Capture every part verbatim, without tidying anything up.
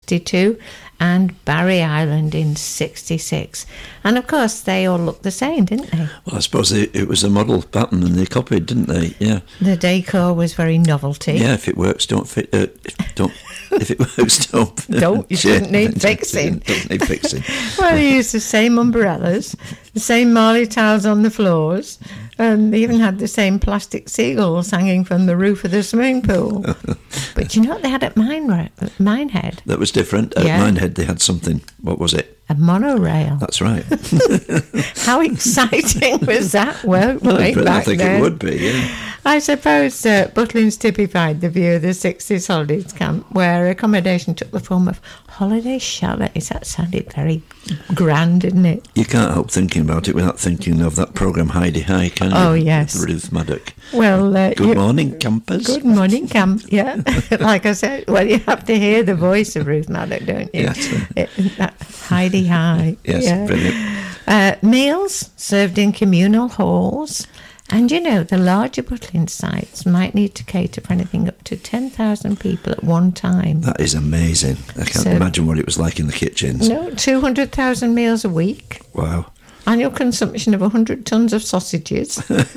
sixty-two, and Barry Island in sixty-six. And of course, they all looked the same, didn't they? Well, I suppose they, it was a model pattern and they copied, didn't they? Yeah. The decor was very novelty. Yeah, if it works, don't fit. Uh, don't. If it works, don't. Don't. You shouldn't need fixing. Don't need fixing. Well, they used the same umbrellas, the same marley tiles on the floors, and they even had the same plastic seagulls hanging from the roof of the swimming pool. But you know what they had at Mine, Minehead? That was different. At Yeah. Minehead, they had something. What was it? A monorail. That's right. How exciting was that? Well, Well, way I back think then. it would be, yeah. I suppose uh, Butlins typified the view of the sixties holidays camp, where accommodation took the form of holiday chalets. That sounded very grand, didn't it? You can't help thinking about it without thinking of that programme Heidi High, can you? Oh, yes. With Ruth Maddock. Well, uh, Good you- morning, campers. Good morning, camp. Yeah, like I said, well, you have to hear the voice of Ruth Maddock, don't you? Yes. It, that Heidi High. Yes, yeah. brilliant. Uh, meals served in communal halls. And, you know, the larger Butlins sites might need to cater for anything up to ten thousand people at one time. That is amazing. I can't So- imagine what it was like in the kitchens. No, two hundred thousand meals a week. Wow. Annual consumption of one hundred tonnes of sausages.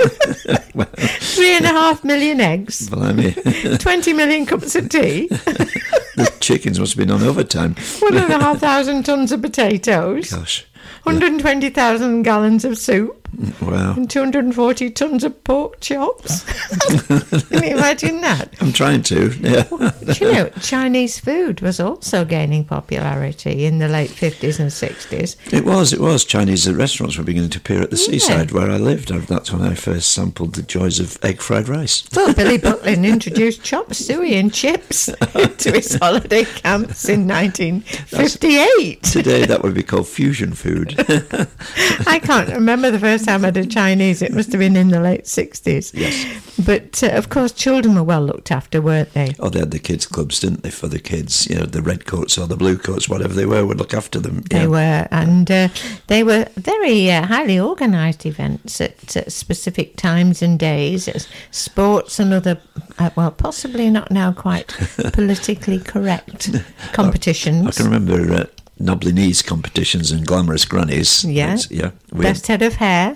Three and a half million eggs. Blimey. twenty million cups of tea. The chickens must have been on overtime. One and a half thousand tonnes of potatoes. Gosh. one hundred twenty thousand gallons of soup. Wow. And two hundred forty tonnes of pork chops. Can you imagine that? I'm trying to, yeah. Do you know, Chinese food was also gaining popularity in the late fifties and sixties. It was, it was. Chinese restaurants were beginning to appear at the Yeah. seaside where I lived. That's when I first sampled the joys of egg fried rice. Well, Billy Butlin introduced chop suey and chips to his holiday camps in nineteen fifty-eight. Today that would be called fusion food. I can't remember the first time I had a Chinese. It must have been in the late sixties. Yes. But, uh, of course, children were well looked after, weren't they? Oh, they had the kids' clubs, didn't they, for the kids? You know, the red coats or the blue coats, whatever they were, would look after them. They Yeah. were, and uh, they were very uh, highly organised events at, at specific times and days, as sports and other, uh, well, possibly not now quite politically correct competitions. I can remember uh, knobbly knees competitions and glamorous grannies. Yeah. It's- yeah. We Best head of hair.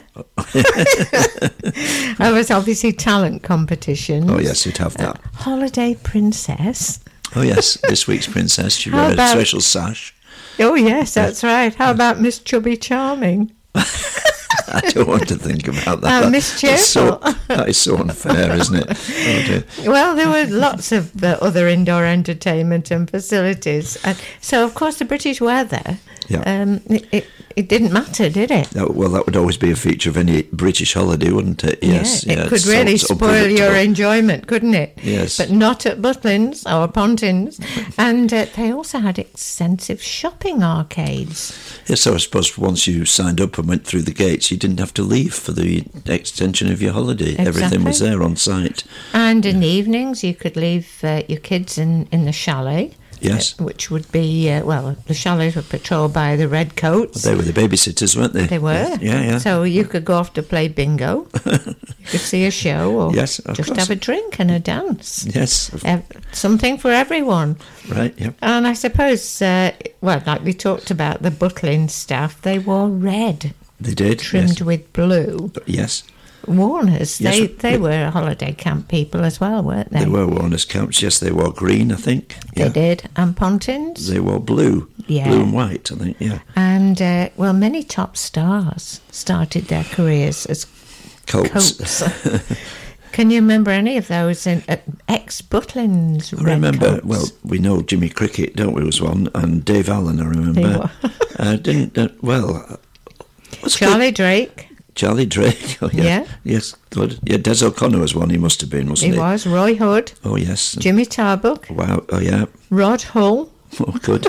There was obviously talent competitions. Oh, yes, you'd have that. Uh, holiday princess. Oh, yes, this week's princess. She How wear a about- special sash. Oh, yes, that's right. How about Miss Chubby Charming? I don't want to think about that. Uh, That- Miss that's so, Cheerful. that is so unfair, isn't it? Oh, dear. Well, there were lots of uh, other indoor entertainment and facilities. And so, of course, the British weather, Yeah. um, it, it, it didn't matter, did it? That, well, that would always be a feature of any British holiday, wouldn't it? Yes. yeah, it yeah, could it's so- really so spoil your predictable. enjoyment, couldn't it? Yes. But not at Butlins or Pontins. And uh, they also had extensive shopping arcades. Yes, so I suppose once you signed up and went through the gates, you didn't have to leave for the extension of your holiday. Everything was Exactly. there on site. And in the evenings, you could leave uh, your kids in, in the chalet. Yes. uh, which would be, uh, well, the chalets were patrolled by the red coats. They were the babysitters, weren't they? They were. Yeah, yeah. So you could go off to play bingo. You could see a show or Yes, of just course. have a drink and a dance. Yes, Uh, something for everyone. right, yeah. And I suppose, uh, well, like we talked about, the Butlin staff, they wore red, They did. trimmed yes. with blue. Yes, Warners, Yes, they, we- they were holiday camp people as well, weren't they? they were Warner's camps. Yes, they wore green, I think. They Yeah. did. And Pontins. They wore blue. Yeah. Blue and white, I think, yeah. And, uh, well, many top stars started their careers as Colts. coats. Can you remember any of those in uh, ex-Butlins I red remember, coats? well, we know Jimmy Cricket, don't we, was one, and Dave Allen, I He remember. wa- uh, didn't, uh, well... what's Charlie Drake, good? Charlie Drake, oh yeah. Yeah. Yes, good. Yeah, Des O'Connor was one, he must have been, wasn't he he? was, Roy Hood, Oh, yes. Jimmy Tarbuck, Wow, oh yeah. Rod Hull, Oh, good.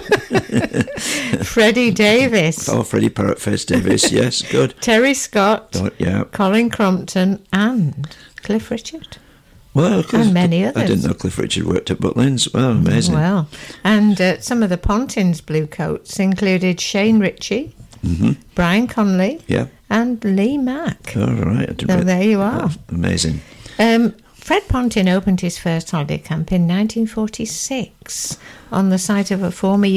Freddie Davis, Oh, Freddie Parrotface Davis, yes, good. Terry Scott, Oh, yeah. Colin Crompton and Cliff Richard. Well, 'cause And many I others. didn't know Cliff Richard worked at Butlins. Well, amazing. Well, and uh, some of the Pontins blue coats included Shane Ritchie, hmm Brian Conley Yeah. and Lee Mack. All right. I didn't So re- there you are. That's amazing. Um, Fred Pontin opened his first holiday camp in nineteen forty-six on the site of a former